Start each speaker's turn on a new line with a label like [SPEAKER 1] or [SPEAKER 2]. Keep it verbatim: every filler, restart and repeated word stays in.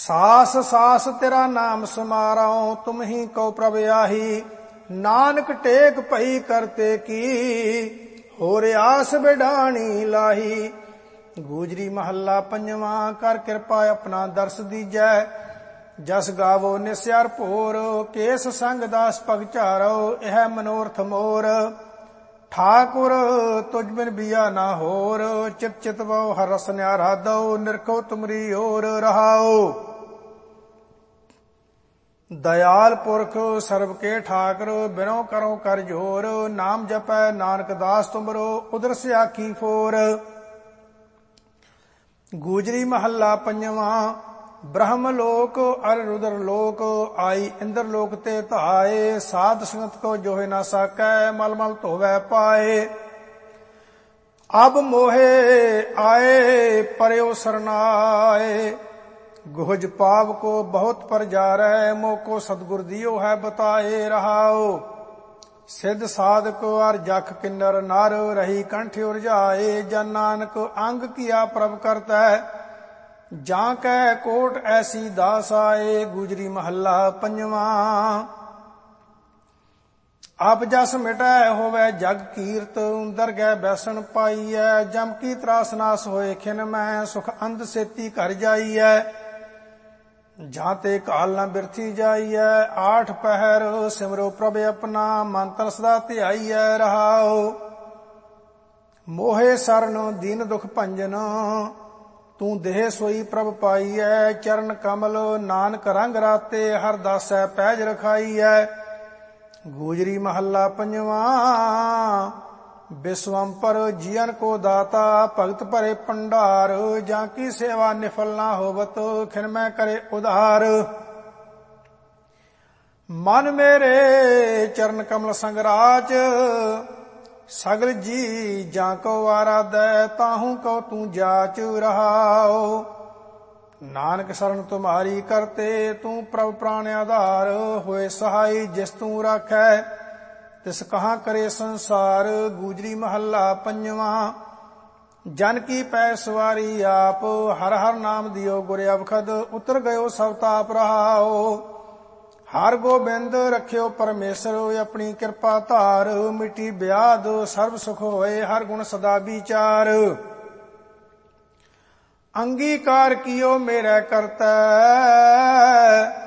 [SPEAKER 1] ਸਾਸ ਸਾਸ ਤੇਰਾ ਨਾਮ ਸਮਾਰਉ, ਤੁਮ ਹੀ ਕਉ ਪ੍ਰਭ ਆਹੀ। ਨਾਨਕ ਟੇਕ ਭਈ ਕਰਤੇ ਕੀ, ਹੋਰ ਆਸ ਬਿਡਾਣੀ ਲਾਹੀ। ਗੂਜਰੀ ਮਹੱਲਾ ਪੰਜਵਾਂ। ਕਰ ਕਿਰਪਾ ਆਪਣਾ ਦਰਸ ਦੀਜੈ, ਜਸ ਗਾਵੋ ਨਿਸਿਆਰ ਭੋਰ। ਕੇਸ ਸੰਗ ਦਾਸ ਭਗ ਚਾਰੋ, ਇਹ ਮਨੋਰਥ ਮੋਰ। ਠਾਕੁਰ ਤੁਝ ਬਿਨ ਬਿਆ ਨਾ ਹੋਰ, ਚਿਤ ਚਿਤ ਵਉ ਹਰ ਰਸ ਨਿਆਰਾ ਦਉ। ਨਿਰਖੋ ਤੁਮਰੀ ਓਰ ਰਹਾਉ। ਦਇਆਲ ਪੁਰਖ ਸਰਬ ਕੇ ਠਾਕੁਰ, ਬਿਨੋ ਕਰੋ ਕਰ ਜੋਰ। ਨਾਮ ਜਪੈ ਨਾਨਕ ਦਾਸ ਤੁਮਰੋ, ਉਦਰ ਸਿਆਖੀ ਫੋਰ। ਗੂਜਰੀ ਮਹੱਲਾ ਪੰਜਵਾਂ। ਬ੍ਰਹਮ ਲੋਕ ਅਰ ਰੁਦਰ ਲੋਕ, ਆਈ ਇੰਦਰ ਲੋਕ ਤੇ ਧਾਏ। ਸਾਧ ਸੰਗਤ ਕੋ ਜੋਹਿ ਨਾ ਸਾਕੈ, ਮਲ ਮਲ ਧੋਵੈ ਪਾਏ। ਅਬ ਮੋਹੇ ਆਏ ਪਰਿਓ ਸਰਨਾਏ, ਗੁਹਜ ਪਾਪ ਕੋ ਬਹੁਤ ਪਰਜਾਰੈ। ਮੋਕੋ ਸਤਿਗੁਰ ਦਿਓ ਹੈ ਬਤਾਏ ਰਹਾਉ। ਸਿੱਧ ਸਾਧਕ ਅਰ ਜਖ ਕਿੰਨਰ ਨਰ, ਰਹੀ ਕੰਠ ਉਰਜਾਏ। ਜਨ ਨਾਨਕ ਅੰਗ ਕੀਆ ਪ੍ਰਭ ਕਰਤੈ, ਜਾਂ ਕੈ ਕੋਟ ਐਸੀ ਦਾਸ ਆਏ। ਗੁਜਰੀ ਮਹੱਲਾ ਪੰਜਵਾਂ। ਆਪ ਜਸ ਮਿਟੈ ਹੋਵੈ ਜਗ ਕੀਰਤ, ਦਰਗਹਿ ਬੈਸਣ ਪਾਈਐ। ਜਮ ਕੀ ਤਰਾਸ ਨਾਸ ਹੋਏ ਖਿਨ ਮੈਂ, ਸੁਖ ਅੰਧ ਸੇਤੀ ਘਰ ਜਾਈਐ। ਜਾਂ ਤੇ ਕਾਲ ਨਾ ਬਿਰਥੀ ਜਾਈਐ, ਆਠ ਪਹਿਰ ਸਿਮਰੋ ਪ੍ਰਭ ਆਪਣਾ। ਮਨ ਤਨ ਸਦਾ ਧਿਆਈਐ ਰਹਾਉ। ਮੋਹੇ ਸਰਨ ਦੀਨ ਦੁਖ ਭੰਜਨ, ਤੂੰ ਦੇਹ ਸੋਈ ਪ੍ਰਭ ਪਾਈਐ। ਚਰਨ ਕਮਲ ਨਾਨਕ ਰੰਗ ਰਾਤੇ, ਹਰ ਦਾਸੈ ਪੈਜ ਰਖਾਈਐ। ਗੂਜਰੀ ਮਹੱਲਾ ਪੰਜਵਾਂ। ਵਿਸਵੰਪਰ ਜੀਅਨ ਕੋ ਦਾਤਾ, ਭਗਤ ਭਰੇ ਭੰਡਾਰ। ਜਾਂ ਕੀ ਸੇਵਾ ਨਿਫਲ ਨਾ ਹੋਵਤ, ਖਿਨ ਮੈਂ ਕਰੇ ਉਧਾਰ। ਮਨ ਮੇਰੇ ਚਰਨ ਕਮਲ ਸੰਗ ਰਾਚ, ਸਗਲ ਜੀ ਜਾਂ ਕੋ ਆਰਾਧੈ। ਤਾਹੂ ਕਉ ਤੂੰ ਜਾਚ ਰਹਾਉ। ਨਾਨਕ ਸਰਨ ਤੁਮਾਰੀ ਕਰਤੇ, ਤੂੰ ਪ੍ਰਭ ਪ੍ਰਾਣ ਆਧਾਰ। ਹੋਏ ਸਹਾਈ ਜਿਸ ਤੂੰ ਰਾਖੈ, ਤਿਸ ਕਹਾਂ ਕਰੇ ਸੰਸਾਰ। ਗੂਜਰੀ ਮਹੱਲਾ ਪੰਜਵਾਂ। ਜਨ ਕੀ ਪੈ ਸਵਾਰੀ ਆਪ, ਹਰ ਹਰ ਨਾਮ ਦਿਓ ਗੁਰ ਅਵਖਦ। ਉਤਰ ਗਇਓ ਸਭ ਤਾਪ ਰਹਾਉ। ਹਰ ਗੋਬਿੰਦ ਰਖਿਓ ਪਰਮੇਸ਼ਰ, ਆਪਣੀ ਕਿਰਪਾ ਧਾਰ। ਮਿਟੀ ਬਿਆਦ ਸਰਬ ਸੁਖ ਹੋਏ, ਹਰ ਗੁਣ ਸਦਾ ਵਿਚਾਰ। ਅੰਗੀਕਾਰ ਕੀਓ ਮੇਰੇ ਕਰਤੈ,